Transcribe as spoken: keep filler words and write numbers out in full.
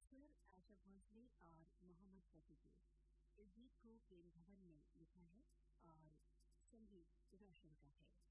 सुर आशा भोसले और मोहम्मद रफी के। इस गीत को प्रेम भवन ने लिखा है और संगीत रोशन का है।